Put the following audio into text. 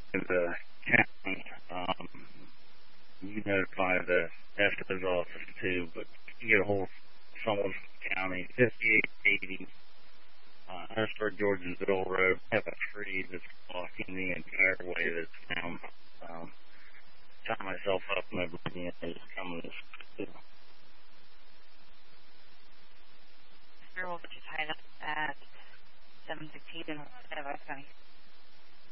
to the county. You notify the FO's office too, but you get a hold of someone from the county, 5880 Harrisburg, Georgiansville Road. Have a tree that's blocking the entire way that's down. Tie myself up and everything is coming. Sure, we'll get you tied up at 7:16 in County.